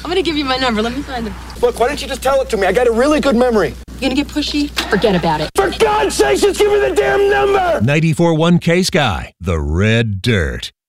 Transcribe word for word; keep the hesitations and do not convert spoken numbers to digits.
gonna give you my number. Let me find it. Look, why don't you just tell it to me? I got a really good memory. You gonna get pushy? Forget about it. For God's sake, just give me the damn number! ninety-four point one K Sky, The Red Dirt.